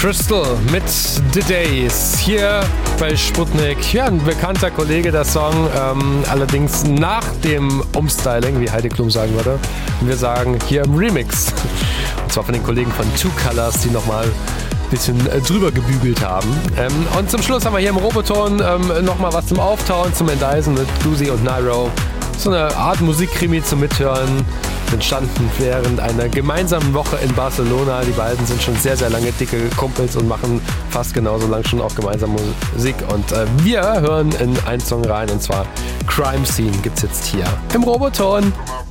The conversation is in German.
Crystal mit The Days hier bei Sputnik. Ja, ein bekannter Kollege, der Song, allerdings nach dem Umstyling, wie Heidi Klum sagen würde. Und wir sagen hier im Remix. Und zwar von den Kollegen von Two Colors, die nochmal ein bisschen drüber gebügelt haben. Und zum Schluss haben wir hier im Roboton nochmal was zum Auftauen, zum Endeisen mit Glusi und Nairo. So eine Art Musikkrimi zum Mithören. Entstanden während einer gemeinsamen Woche in Barcelona. Die beiden sind schon sehr, sehr lange dicke Kumpels und machen fast genauso lang schon auch gemeinsam Musik. Und wir hören in einen Song rein, und zwar Crime Scene gibt's jetzt hier im Roboton.